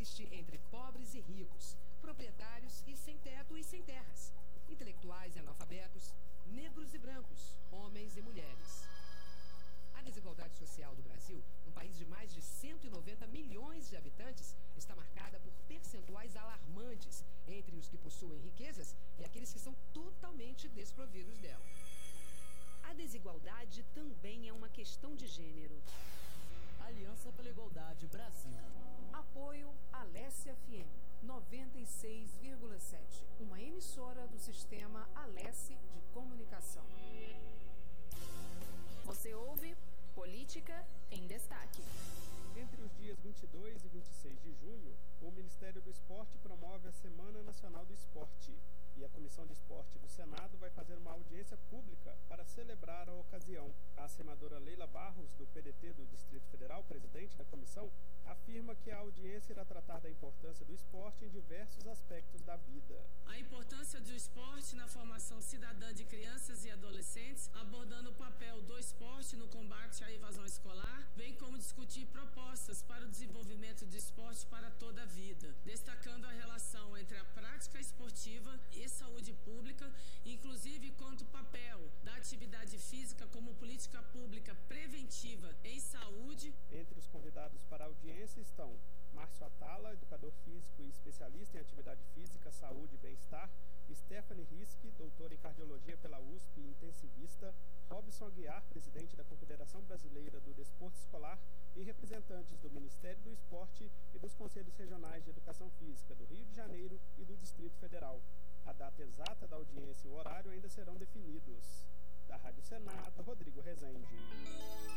existe entre pobres e ricos, proprietários e sem teto e sem terras, intelectuais e analfabetos, negros e brancos, homens e mulheres. A desigualdade social do Brasil, um país de mais de 190 milhões de habitantes, está marcada por percentuais alarmantes entre os que possuem riquezas e aqueles que são totalmente desprovidos dela. A desigualdade também é uma questão de gênero. Aliança pela Igualdade Brasil. Apoio Alesse FM 96,7, uma emissora do sistema Alesse de comunicação. Você ouve Política em Destaque. Entre os dias 22 e 26 de junho, o Ministério do Esporte promove a Semana Nacional do Esporte. E a Comissão de Esporte do Senado vai fazer uma audiência pública para celebrar a ocasião. A senadora Leila Barros, do PDT do Distrito Federal, presidente da comissão, afirma que a audiência irá tratar da importância do esporte em diversos aspectos da vida. A importância do esporte na formação cidadã de crianças e adolescentes, abordando o papel do esporte no combate à evasão escolar, bem como discutir propostas para o desenvolvimento do esporte para toda a vida, destacando a relação entre a prática esportiva e saúde pública, inclusive quanto o papel da atividade física como política pública preventiva em saúde. Entre os convidados para a audiência estão Márcio Atala, educador físico e especialista em atividade física, saúde e bem-estar, Stephanie Riske, doutora em cardiologia pela USP e intensivista, Robson Aguiar, presidente da Confederação Brasileira do Desporto Escolar, e representantes do Ministério do Esporte e dos Conselhos Regionais de Educação Física do Rio de Janeiro e do Distrito Federal. A data exata da audiência e o horário ainda serão definidos. Da Rádio Senado, Rodrigo Rezende.